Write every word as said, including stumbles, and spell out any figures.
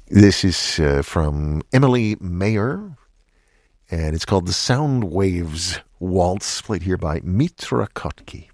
This is uh, from Emily Mayer, and it's called the Sound Waves Waltz, played here by Mitra Kotke.